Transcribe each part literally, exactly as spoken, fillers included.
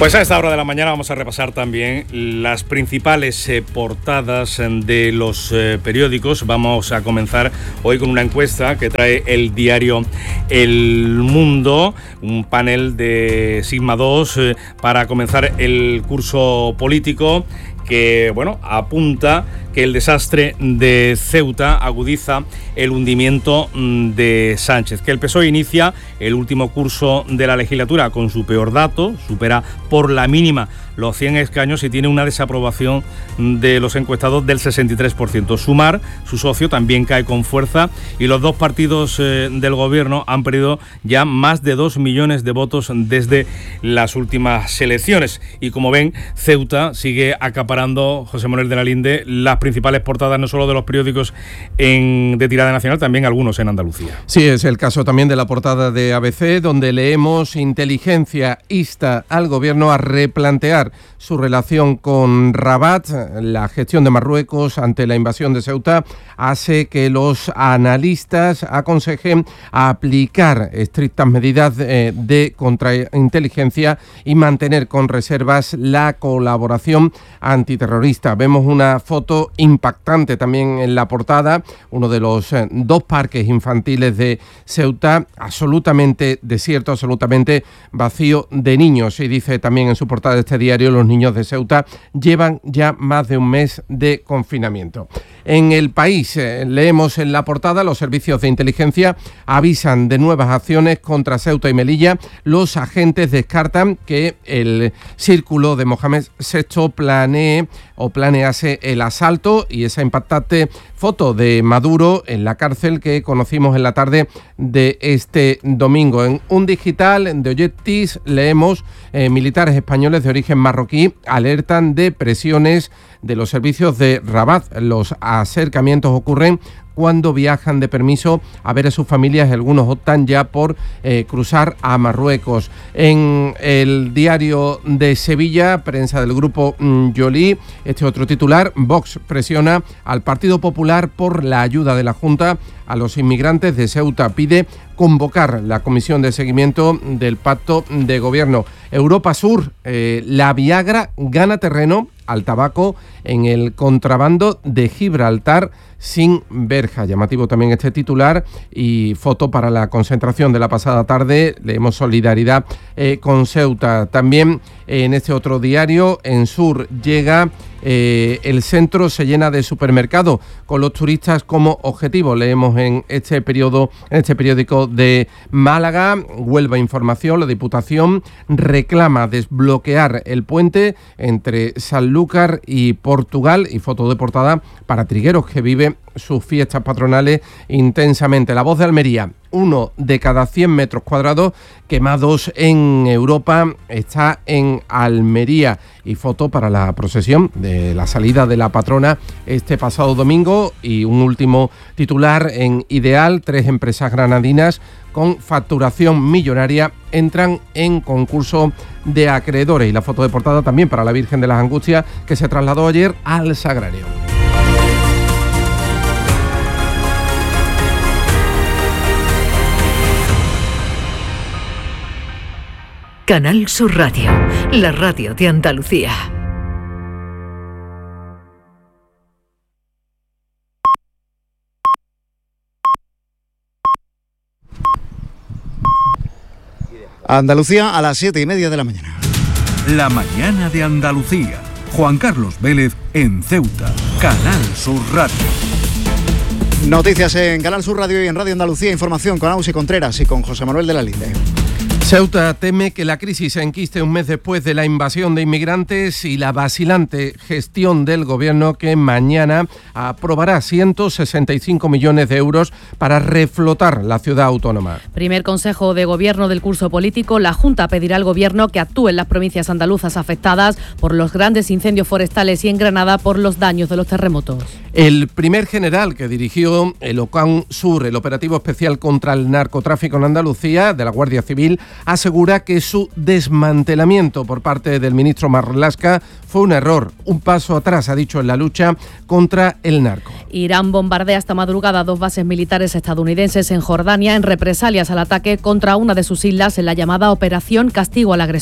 Pues a esta hora de la mañana vamos a repasar también las principales eh, portadas de los eh, periódicos. Vamos a comenzar hoy con una encuesta que trae el diario El Mundo, un panel de Sigma dos eh, para comenzar el curso político que, bueno, apunta que el desastre de Ceuta agudiza el hundimiento de Sánchez, que el P S O E inicia el último curso de la legislatura con su peor dato, supera por la mínima los cien escaños y tiene una desaprobación de los encuestados del sesenta y tres por ciento. Sumar, su socio, también cae con fuerza y los dos partidos eh, del gobierno han perdido ya más de dos millones de votos desde las últimas elecciones. Y como ven, Ceuta sigue acaparando, José Manuel de la Linde, las principales portadas no solo de los periódicos en, de tirada nacional, también algunos en Andalucía. Sí, es el caso también de la portada de A B C, donde leemos: inteligencia insta al gobierno a replantear su relación con Rabat. La gestión de Marruecos ante la invasión de Ceuta hace que los analistas aconsejen aplicar estrictas medidas de, de contrainteligencia y mantener con reservas la colaboración antiterrorista. Vemos una foto impactante también en la portada, uno de los eh, dos parques infantiles de Ceuta, absolutamente desierto, absolutamente vacío de niños. Y dice también en su portada de este diario: los niños de Ceuta llevan ya más de un mes de confinamiento. En El País eh, leemos en la portada: los servicios de inteligencia avisan de nuevas acciones contra Ceuta y Melilla. Los agentes descartan que el círculo de Mohamed sexto planee o planease el asalto, y esa impactante foto de Maduro en la cárcel que conocimos en la tarde de este domingo. En un digital de Oyetis leemos eh, militares españoles de origen marroquí alertan de presiones de los servicios de Rabat. Los acercamientos ocurren cuando viajan de permiso a ver a sus familias, y algunos optan ya por eh, cruzar a Marruecos. En el diario de Sevilla, prensa del grupo mm, Joly, este otro titular: Vox presiona al Partido Popular por la ayuda de la Junta a los inmigrantes de Ceuta. Pide convocar la comisión de seguimiento del pacto de gobierno. Europa Sur, eh, la Viagra gana terreno al tabaco en el contrabando de Gibraltar sin verja. Llamativo también este titular, y foto para la concentración de la pasada tarde. Leemos solidaridad eh, con Ceuta. También eh, en este otro diario, en Sur, llega eh, el centro se llena de supermercados con los turistas como objetivo. Leemos en este periodo, en este periódico de Málaga. Huelva Información: la Diputación reclama desbloquear el puente entre Sanlúcar y Portugal, y foto de portada para Trigueros, que vive sus fiestas patronales intensamente. La Voz de Almería: uno de cada cien metros cuadrados quemados en Europa está en Almería, y foto para la procesión de la salida de la patrona este pasado domingo. Y un último titular en Ideal: tres empresas granadinas con facturación millonaria entran en concurso de acreedores, y la foto de portada también para la Virgen de las Angustias, que se trasladó ayer al Sagrario. Canal Sur Radio, la radio de Andalucía. Andalucía a las siete y media de la mañana. La mañana de Andalucía. Juan Carlos Vélez en Ceuta. Canal Sur Radio. Noticias en Canal Sur Radio y en Radio Andalucía. Información con Ausi Contreras y con José Manuel de la Linde. Ceuta teme que la crisis se enquiste un mes después de la invasión de inmigrantes y la vacilante gestión del gobierno, que mañana aprobará ciento sesenta y cinco millones de euros para reflotar la ciudad autónoma. Primer consejo de gobierno del curso político. La Junta pedirá al gobierno que actúe en las provincias andaluzas afectadas por los grandes incendios forestales y en Granada por los daños de los terremotos. El primer general que dirigió el OCAN Sur, el operativo especial contra el narcotráfico en Andalucía, de la Guardia Civil, asegura que su desmantelamiento por parte del ministro Marlaska fue un error, un paso atrás, ha dicho, en la lucha contra el narco. Irán bombardea esta madrugada dos bases militares estadounidenses en Jordania en represalias al ataque contra una de sus islas en la llamada Operación Castigo al Agresor.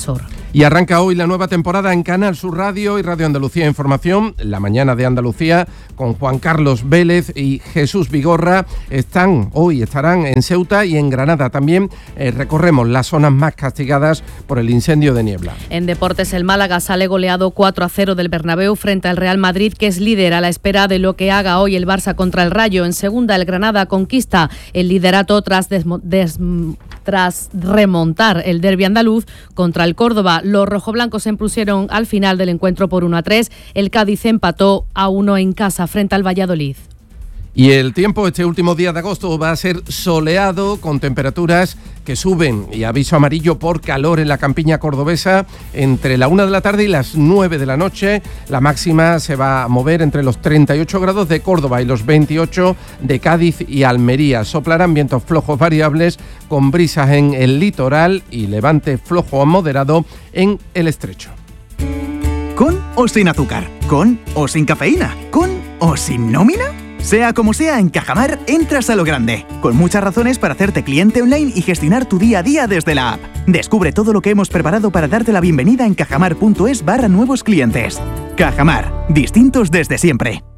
Y arranca hoy la nueva temporada en Canal Sur Radio y Radio Andalucía Información, La Mañana de Andalucía, con Juan Carlos Vélez y Jesús Vigorra. Están, hoy estarán en Ceuta y en Granada. También eh, recorremos las zonas más castigadas por el incendio de Niebla. En deportes, el Málaga sale goleado cuatro a cero del Bernabéu frente al Real Madrid, que es líder a la espera de lo que haga hoy el Barça contra el Rayo. En segunda, el Granada conquista el liderato tras, desmo- des- tras remontar el derbi andaluz contra el Córdoba. Los rojoblancos se impusieron al final del encuentro por uno a tres. El Cádiz empató a uno en casa frente al Valladolid. Y el tiempo este último día de agosto va a ser soleado, con temperaturas que suben y aviso amarillo por calor en la campiña cordobesa entre la una de la tarde y las nueve de la noche. La máxima se va a mover entre los treinta y ocho grados de Córdoba y los veintiocho de Cádiz y Almería. Soplarán vientos flojos variables con brisas en el litoral y levante flojo a moderado en el estrecho. ¿Con o sin azúcar? ¿Con o sin cafeína? ¿Con o sin nómina? Sea como sea, en Cajamar entras a lo grande, con muchas razones para hacerte cliente online y gestionar tu día a día desde la app. Descubre todo lo que hemos preparado para darte la bienvenida en cajamar punto es barra nuevos clientes. Cajamar, distintos desde siempre.